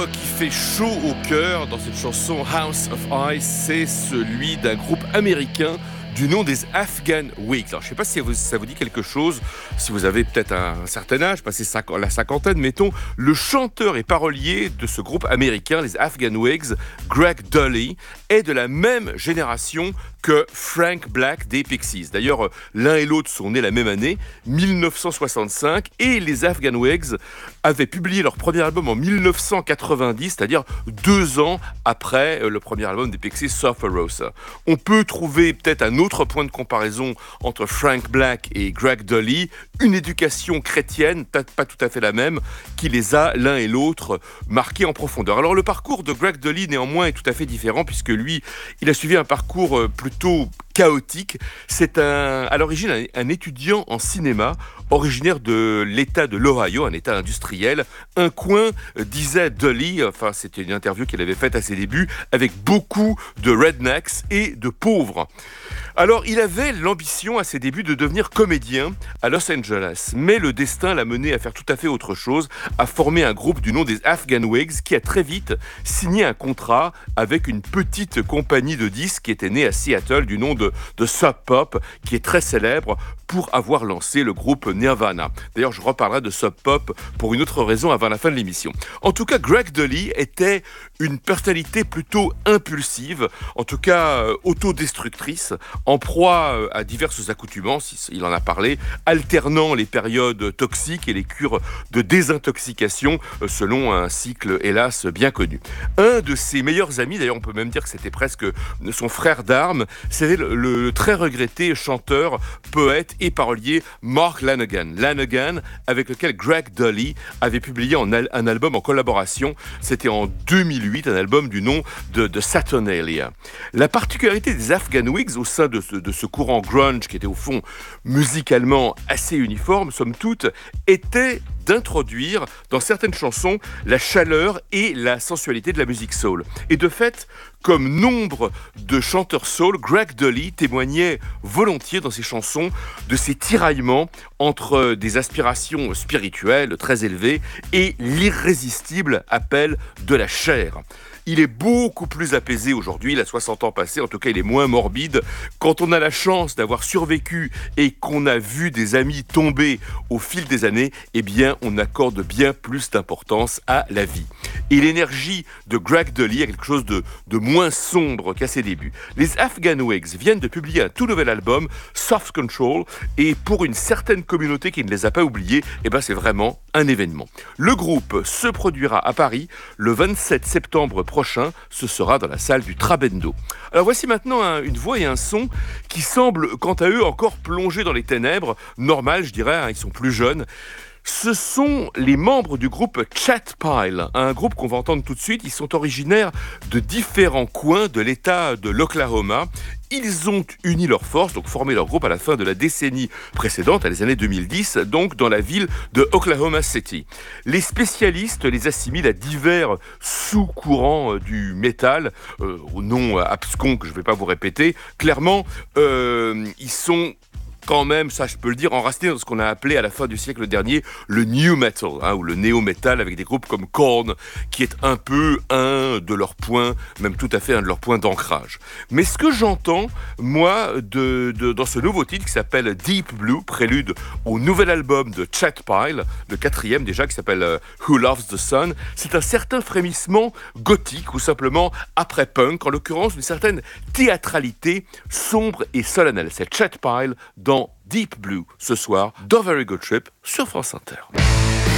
qui fait chaud au cœur dans cette chanson House of Ice, c'est celui d'un groupe américain du nom des Afghan Whigs. Alors, je ne sais pas si ça vous dit quelque chose, si vous avez peut-être un certain âge, passé la cinquantaine, mettons. Le chanteur et parolier de ce groupe américain, les Afghan Whigs, Greg Dulli, est de la même génération que Frank Black des Pixies. D'ailleurs, l'un et l'autre sont nés la même année, 1965, et les Afghan Whigs avaient publié leur premier album en 1990, c'est-à-dire 2 ans après le premier album des Pixies, Surfer Rosa. On peut trouver peut-être un autre point de comparaison entre Frank Black et Greg Dulli, une éducation chrétienne, peut-être pas tout à fait la même, qui les a l'un et l'autre marqués en profondeur. Alors le parcours de Greg Dulli néanmoins est tout à fait différent, puisque lui, il a suivi un parcours plutôt chaotique. C'est à l'origine un étudiant en cinéma originaire de l'État de l'Ohio, un État industriel. Un coin, disait Dulli, enfin c'était une interview qu'il avait faite à ses débuts, avec beaucoup de rednecks et de pauvres. Alors il avait l'ambition à ses débuts de devenir comédien à Los Angeles, mais le destin l'a mené à faire tout à fait autre chose, à former un groupe du nom des Afghan Whigs qui a très vite signé un contrat avec une petite compagnie de disques qui était née à Seattle du nom de Sub Pop, qui est très célèbre pour avoir lancé le groupe Nirvana. D'ailleurs, je reparlerai de Sub Pop pour une autre raison avant la fin de l'émission. En tout cas, Greg Dulli était une personnalité plutôt impulsive, en tout cas autodestructrice, en proie à diverses accoutumances, il en a parlé, alternant les périodes toxiques et les cures de désintoxication selon un cycle, hélas, bien connu. Un de ses meilleurs amis, d'ailleurs on peut même dire que c'était presque son frère d'armes, c'était le très regretté chanteur, poète et parolier Mark Lanegan, avec lequel Greg Dulli avait publié un album en collaboration. C'était en 2008, un album du nom de Saturnalia. La particularité des Afghan Whigs au sein de ce courant grunge, qui était au fond musicalement assez uniforme, somme toute, était d'introduire dans certaines chansons la chaleur et la sensualité de la musique soul. Et de fait, comme nombre de chanteurs soul, Greg Dulli témoignait volontiers dans ses chansons de ses tiraillements entre des aspirations spirituelles très élevées et l'irrésistible appel de la chair. Il est beaucoup plus apaisé aujourd'hui, il a 60 ans passés, en tout cas il est moins morbide. Quand on a la chance d'avoir survécu et qu'on a vu des amis tomber au fil des années, eh bien on accorde bien plus d'importance à la vie. Et l'énergie de Greg Dulli est quelque chose de moins sombre qu'à ses débuts. Les Afghan Whigs viennent de publier un tout nouvel album, Soft Control, et pour une certaine communauté qui ne les a pas oubliés, eh ben c'est vraiment un événement. Le groupe se produira à Paris le 27 septembre prochain, ce sera dans la salle du Trabendo. Alors voici maintenant une voix et un son qui semblent quant à eux encore plongés dans les ténèbres, normal je dirais, ils sont plus jeunes. Ce sont les membres du groupe Chat Pile, un groupe qu'on va entendre tout de suite. Ils sont originaires de différents coins de l'État de l'Oklahoma. Ils ont uni leurs forces, donc formé leur groupe à la fin de la décennie précédente, à les années 2010, donc dans la ville de Oklahoma City. Les spécialistes les assimilent à divers sous-courants du métal, au nom abscon que je ne vais pas vous répéter. Clairement, ils sont quand même, ça je peux le dire, enraciné dans ce qu'on a appelé à la fin du siècle dernier le new metal, ou le néo-metal, avec des groupes comme Korn, qui est un peu un de leurs points, même tout à fait un de leurs points d'ancrage. Mais ce que j'entends, moi, dans ce nouveau titre qui s'appelle Deep Blue, prélude au nouvel album de Chat Pile, le 4e déjà, qui s'appelle Who Loves the Sun, c'est un certain frémissement gothique ou simplement après-punk, en l'occurrence une certaine théâtralité sombre et solennelle. C'est Chat Pile dans Deep Blue, ce soir, dans Very Good Trip, sur France Inter.